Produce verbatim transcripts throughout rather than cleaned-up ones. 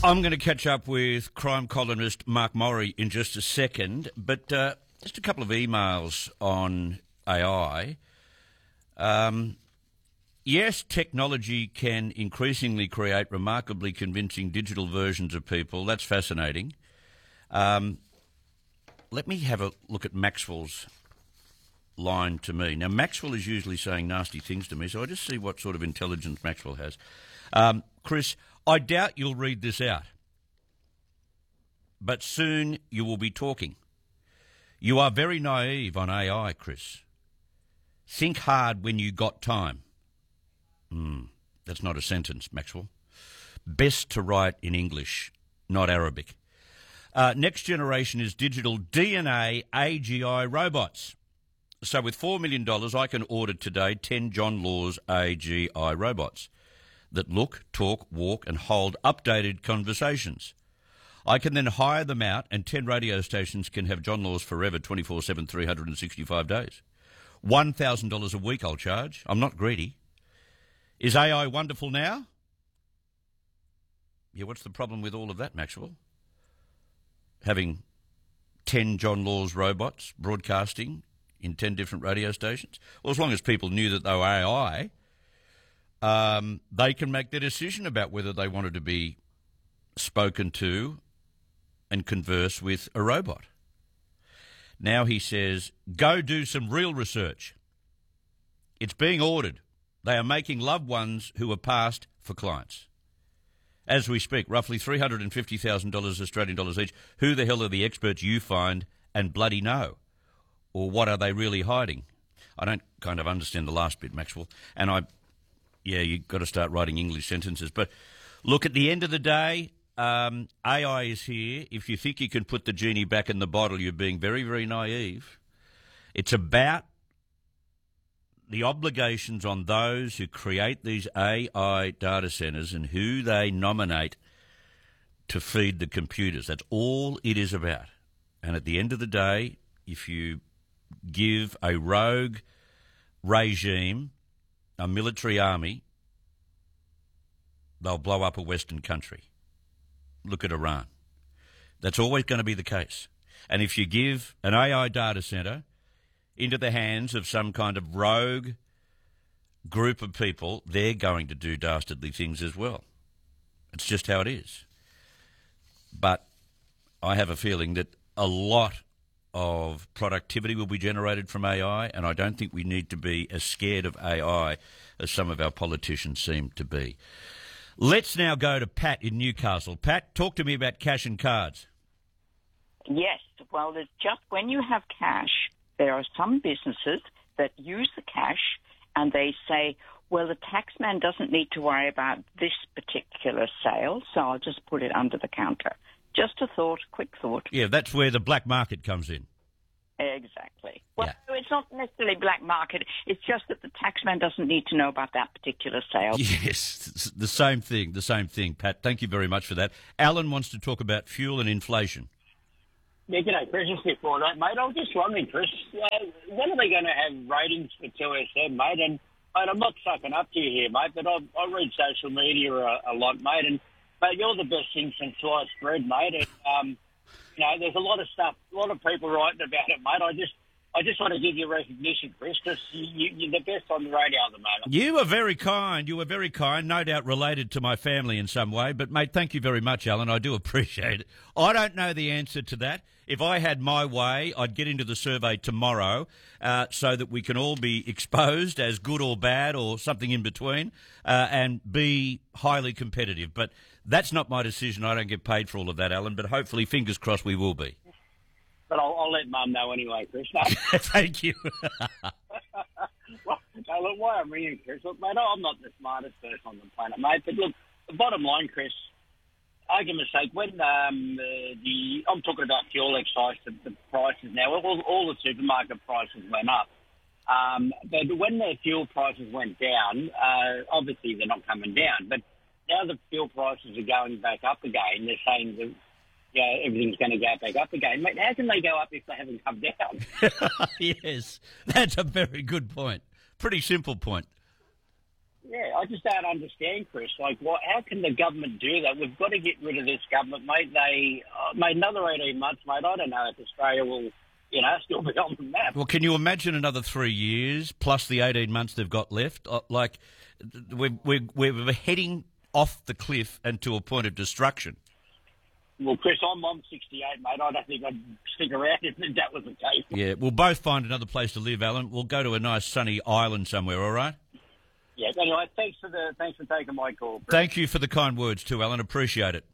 I'm going to catch up with crime columnist Mark Murray in just a second, but uh, just a couple of emails on A I. Um, yes, technology can increasingly create remarkably convincing digital versions of people. That's fascinating. Um, let me have a look at Maxwell's line to me. Now, Maxwell is usually saying nasty things to me, so I just see what sort of intelligence Maxwell has. Um, Chris, I doubt you'll read this out, but soon you will be talking. You are very naive on A I, Chris. Think hard when you got time. Hmm, that's not a sentence, Maxwell. Best to write in English, not Arabic. Uh, next generation is digital D N A A G I robots. So with four million dollars, I can order today ten John Laws A G I robots that look, talk, walk and hold updated conversations. I can then hire them out and ten radio stations can have John Laws forever, twenty-four seven, three hundred sixty-five days. one thousand dollars a week I'll charge. I'm not greedy. Is A I wonderful now? Yeah, what's the problem with all of that, Maxwell? Having ten John Laws robots broadcasting in ten different radio stations? Well, as long as people knew that they were A I, um, they can make their decision about whether they wanted to be spoken to and converse with a robot. Now he says, go do some real research. It's being ordered. They are making loved ones who are passed for clients. As we speak, roughly three hundred fifty thousand dollars Australian dollars each. Who the hell are the experts you find and bloody know? Or what are they really hiding? I don't kind of understand the last bit, Maxwell. And I, yeah, you've got to start writing English sentences. But look, at the end of the day, um, A I is here. If you think you can put the genie back in the bottle, you're being very, very naive. It's about the obligations on those who create these A I data centres and who they nominate to feed the computers. That's all it is about. And at the end of the day, if you give a rogue regime, a military army, they'll blow up a Western country. Look at Iran. That's always going to be the case. And if you give an A I data centre into the hands of some kind of rogue group of people, they're going to do dastardly things as well. It's just how it is. But I have a feeling that a lot of productivity will be generated from A I, and I don't think we need to be as scared of A I as some of our politicians seem to be. Let's now go to Pat in Newcastle. Pat, talk to me about cash and cards. Yes, well, it's just when you have cash, there are some businesses that use the cash and they say, well, the taxman doesn't need to worry about this particular sale, so I'll just put it under the counter. Just a thought, quick thought. Yeah, that's where the black market comes in. Exactly. Well, Yeah. it's not necessarily black market. It's just that the taxman doesn't need to know about that particular sale. Yes, it's the same thing, the same thing, Pat. Thank you very much for that. Alan wants to talk about fuel and inflation. Yeah, g'day, Chris. Just before that, mate, I was just wondering, Chris, uh, when are they going to have ratings for two S M, mate? And, mate, I'm not sucking up to you here, mate, but I, I read social media a, a lot, mate, and, mate, you're the best thing since sliced bread, mate, and, um, you know, there's a lot of stuff, a lot of people writing about it, mate. I just I just want to give you recognition, Chris, because you, you, you're the best on the radio at the moment. You were very kind. You were very kind, no doubt related to my family in some way. But, mate, thank you very much, Alan. I do appreciate it. I don't know the answer to that. If I had my way, I'd get into the survey tomorrow uh, so that we can all be exposed as good or bad or something in between uh, and be highly competitive. But that's not my decision. I don't get paid for all of that, Alan. But hopefully, fingers crossed, we will be. But I'll, I'll let Mum know anyway, Chris. No. Thank you. well, no, look, why I'm ringing, Chris, look, mate, I'm not the smartest person on the planet, mate, but look, the bottom line, Chris, argument's sake, when um, uh, the, I'm talking about fuel excise, the, the prices now, all, all the supermarket prices went up. Um, but when the fuel prices went down, uh, obviously they're not coming down, but now the fuel prices are going back up again. They're saying that, yeah, everything's going to go back up again. Mate, how can they go up if they haven't come down? Yes, that's a very good point. Pretty simple point. Yeah, I just don't understand, Chris. Like, what? How can the government do that? We've got to get rid of this government, mate. They uh, made another eighteen months, mate. I don't know if Australia will, you know, still be on the map. Well, can you imagine another three years plus the eighteen months they've got left? Uh, like, we're, we're, we're heading off the cliff and to a point of destruction. Well, Chris, I'm, I'm sixty-eight, mate. I don't think I'd stick around if that was the case. Yeah, we'll both find another place to live, Alan. We'll go to a nice sunny island somewhere, all right? Yeah, anyway, thanks for the thanks for taking my call, Chris. Thank you for the kind words too, Alan. Appreciate it.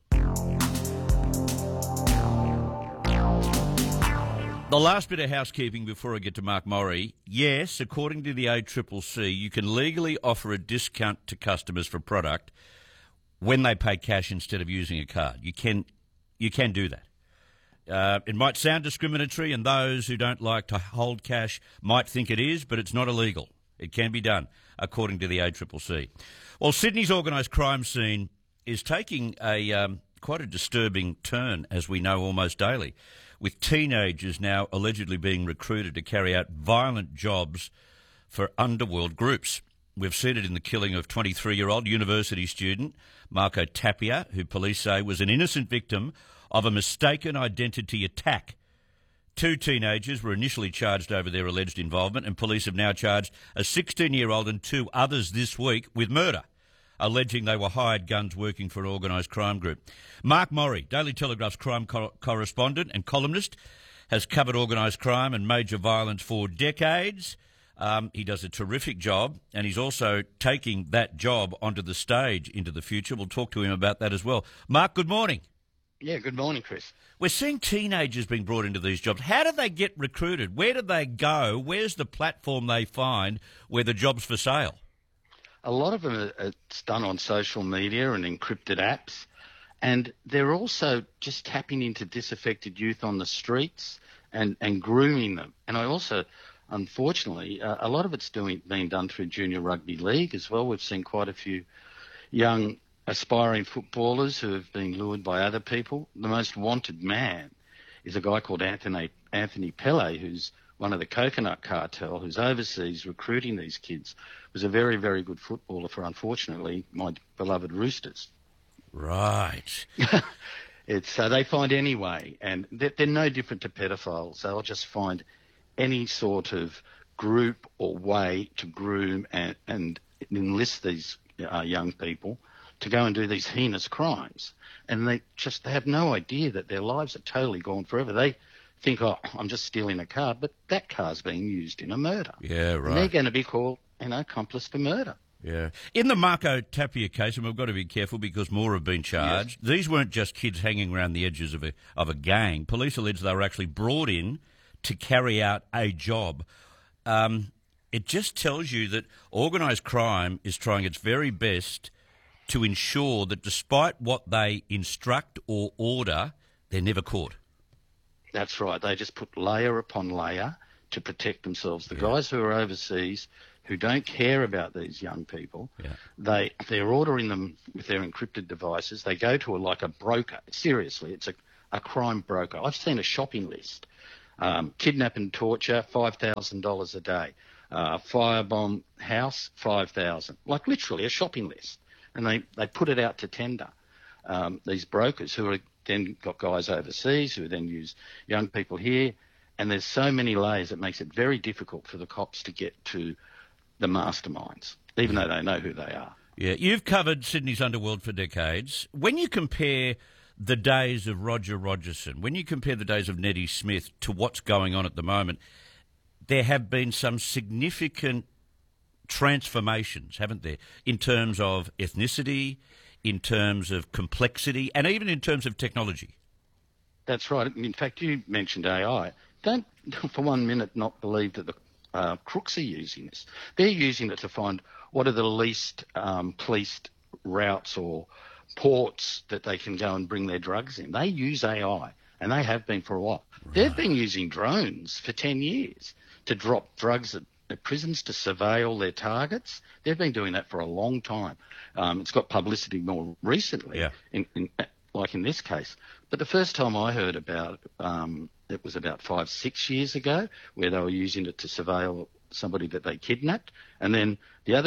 The last bit of housekeeping before I get to Mark Murray. Yes, according to the A C C C, you can legally offer a discount to customers for product when they pay cash instead of using a card. You can, you can do that. Uh, it might sound discriminatory, and those who don't like to hold cash might think it is, but it's not illegal. It can be done, according to the A C C C. Well, Sydney's organised crime scene is taking a um, quite a disturbing turn, as we know almost daily, with teenagers now allegedly being recruited to carry out violent jobs for underworld groups. We've seen it in the killing of twenty-three-year-old university student Marco Tapia, who police say was an innocent victim of a mistaken identity attack. Two teenagers were initially charged over their alleged involvement, and police have now charged a sixteen-year-old and two others this week with murder, alleging they were hired guns working for an organised crime group. Mark Murray, Daily Telegraph's crime co- correspondent and columnist, has covered organised crime and major violence for decades. Um, he does a terrific job, and he's also taking that job onto the stage into the future. We'll talk to him about that as well. Mark, good morning. Yeah, good morning, Chris. We're seeing teenagers being brought into these jobs. How do they get recruited? Where do they go? Where's the platform they find where the job's for sale? A lot of them are it's done on social media and encrypted apps, and they're also just tapping into disaffected youth on the streets and, and grooming them. And I also, unfortunately, uh, a lot of it's doing being done through Junior Rugby League as well. We've seen quite a few young aspiring footballers who have been lured by other people. The most wanted man is a guy called Anthony Anthony Pele, who's one of the Coconut Cartel, who's overseas recruiting these kids. Was a very, very good footballer for, unfortunately, my beloved Roosters. Right. It's uh, they find any way, and they're, they're no different to pedophiles. They'll just find any sort of group or way to groom and, and enlist these uh, young people to go and do these heinous crimes. And they just they have no idea that their lives are totally gone forever. They think, oh, I'm just stealing a car, but that car's being used in a murder. Yeah, right. And they're going to be called, you know, accomplice to murder. Yeah. In the Marco Tapia case, and we've got to be careful because more have been charged, yes. These weren't just kids hanging around the edges of a, of a gang. Police allege they were actually brought in to carry out a job. Um, it just tells you that organised crime is trying its very best to ensure that despite what they instruct or order, they're never caught. That's right. They just put layer upon layer to protect themselves. The yeah. guys who are overseas who don't care about these young people, yeah. they, they're ordering them with their encrypted devices. They go to a, like a broker. Seriously, it's a, a crime broker. I've seen a shopping list. Um, kidnap and torture, five thousand dollars a day. Uh, firebomb house, five thousand dollars. Like literally a shopping list. And they, they put it out to tender, um, these brokers who are then got guys overseas who then use young people here. And there's so many layers, it makes it very difficult for the cops to get to the masterminds, even though they know who they are. Yeah, you've covered Sydney's underworld for decades. When you compare the days of Roger Rogerson, when you compare the days of Nettie Smith to what's going on at the moment, there have been some significant transformations, haven't there, in terms of ethnicity, in terms of complexity, and even in terms of technology. That's right. In fact, you mentioned A I. Don't for one minute not believe that the uh, crooks are using this. They're using it to find what are the least um, policed routes or ports that they can go and bring their drugs in. They use A I, and they have been for a while. Right. They've been using drones for ten years to drop drugs at at prisons to surveil their targets. They've been doing that for a long time. Um, it's got publicity more recently, yeah. in, in, like in this case. But the first time I heard about it, um, it was about five, six years ago, where they were using it to surveil somebody that they kidnapped. And then the other group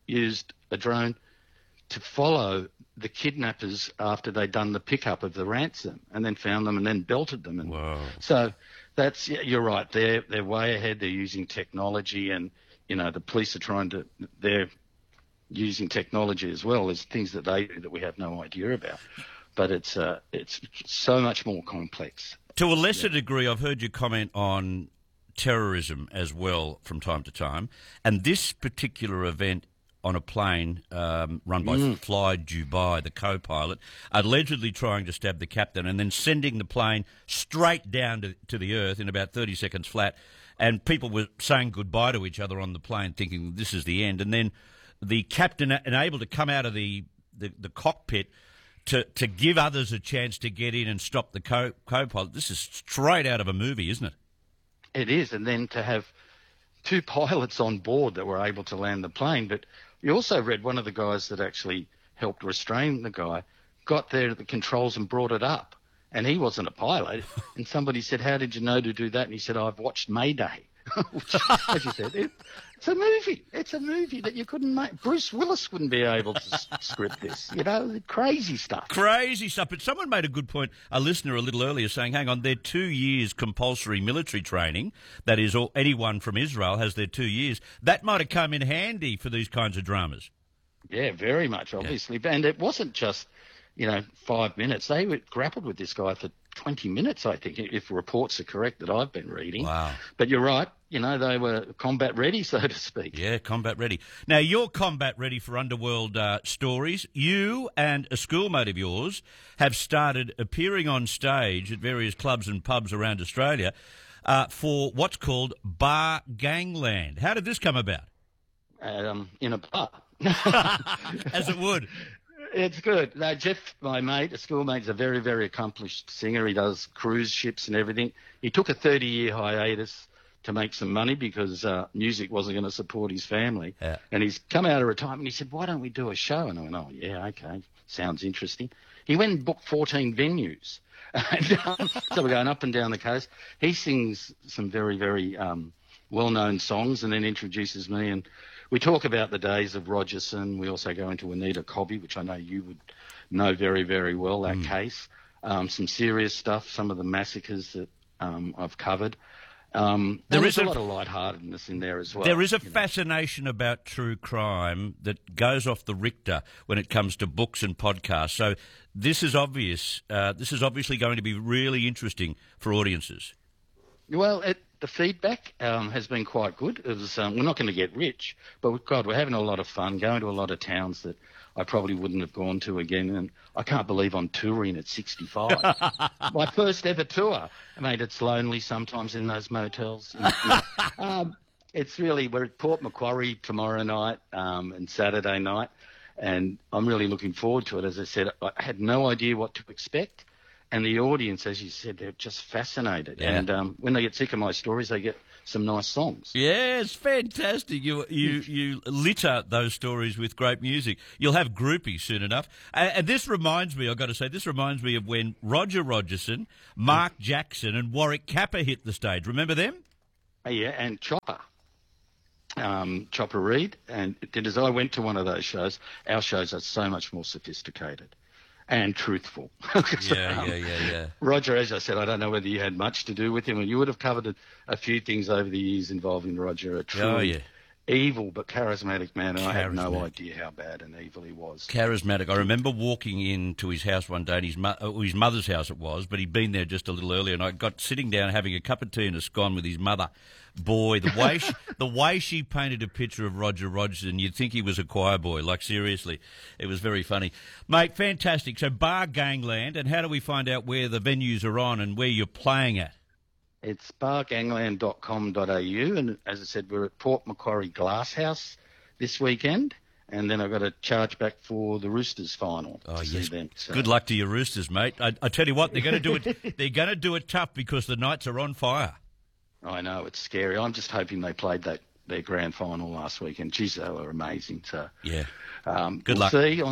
used a drone to follow the kidnappers after they'd done the pickup of the ransom, and then found them and then belted them. And Whoa. So that's, you're right. They're they're way ahead. They're using technology, and you know the police are trying to. They're using technology as well as things that they do that we have no idea about. But it's uh, it's so much more complex. To a lesser yeah. degree, I've heard you comment on terrorism as well from time to time, and this particular event on a plane um, run by Mm. Fly Dubai, the co-pilot, allegedly trying to stab the captain and then sending the plane straight down to, to the earth in about thirty seconds flat, and people were saying goodbye to each other on the plane thinking this is the end, and then the captain able to come out of the, the, the cockpit to, to give others a chance to get in and stop the co- co-pilot. This is straight out of a movie, isn't it? It is, and then to have two pilots on board that were able to land the plane. But you also read one of the guys that actually helped restrain the guy got there to the controls and brought it up, and he wasn't a pilot. And somebody said, "How did you know to do that?" And he said, "I've watched Mayday." Which, as you said, it, it's a movie. It's a movie that you couldn't make. Bruce Willis wouldn't be able to s- script this. You know, crazy stuff. Crazy stuff. But someone made a good point, a listener a little earlier, saying, hang on, they're two years compulsory military training. That is, all, anyone from Israel has their two years. That might have come in handy for these kinds of dramas. Yeah, very much, obviously. Yeah. And it wasn't just, you know, five minutes. They were grappled with this guy for twenty minutes, I think, if reports are correct that I've been reading. Wow. But you're right. You know, they were combat ready, so to speak. Yeah, combat ready. Now, you're combat ready for Underworld uh, stories. You and a schoolmate of yours have started appearing on stage at various clubs and pubs around Australia uh, for what's called Bar Gangland. How did this come about? Um, in a bar. As it would. It's good. No, Jeff, my mate, a schoolmate, is a very, very accomplished singer. He does cruise ships and everything. He took a thirty-year hiatus to make some money because uh, music wasn't going to support his family. Yeah. And he's come out of retirement and he said, "Why don't we do a show?" And I went, "Oh, yeah, okay. Sounds interesting." He went and booked fourteen venues. And, um, so we're going up and down the coast. He sings some very, very um, well-known songs and then introduces me, and we talk about the days of Rogerson. We also go into Anita Cobby, which I know you would know very, very well, that mm. case. Um, some serious stuff, some of the massacres that um, I've covered. Um, there is a, a lot of lightheartedness in there as well. There is a fascination know. about true crime that goes off the Richter when it comes to books and podcasts. So this is obvious. Uh, this is obviously going to be really interesting for audiences. Well, it, the feedback um, has been quite good. It was, um, we're not going to get rich, but God, we're having a lot of fun, going to a lot of towns that I probably wouldn't have gone to again. And I can't believe I'm touring at sixty-five. My first ever tour. Mate, it's lonely sometimes in those motels. um, it's really, we're at Port Macquarie tomorrow night um, and Saturday night, and I'm really looking forward to it. As I said, I had no idea what to expect. And the audience, as you said, they're just fascinated. Yeah. And um, when they get sick of my stories, they get some nice songs. Yeah, it's fantastic. You you you litter those stories with great music. You'll have groupies soon enough. And, and this reminds me, I've got to say, this reminds me of when Roger Rogerson, Mark Jackson and Warwick Capper hit the stage. Remember them? Yeah, and Chopper. Um, Chopper Reed. And did as I went to one of those shows, our shows are so much more sophisticated and truthful. so, yeah, um, yeah, yeah, yeah. Roger, as I said, I don't know whether you had much to do with him, and you would have covered a, a few things over the years involving Roger. A truly oh, yeah. evil but charismatic man, and I had no Charismatic. idea how bad and evil he was. Charismatic. I remember walking into his house one day, and his, mo- uh, his mother's house it was, but he'd been there just a little earlier, and I got sitting down having a cup of tea and a scone with his mother. Boy, the way she, the way she painted a picture of Roger Rogerson, you'd think he was a choir boy. Like, seriously, it was very funny. Mate, fantastic. So, Bar Gangland, and how do we find out where the venues are on and where you're playing at? It's bar gangland dot com dot a u, and as I said, we're at Port Macquarie Glasshouse this weekend, and then I've got a charge back for the Roosters final. Oh, to yes. see them, so. Good luck to your Roosters, mate. I, I tell you what, they're going to do it. They're going to do it tough because the Knights are on fire. I know, it's scary. I'm just hoping they played that their grand final last weekend. Geez, they were amazing. So yeah, um, good we'll luck. See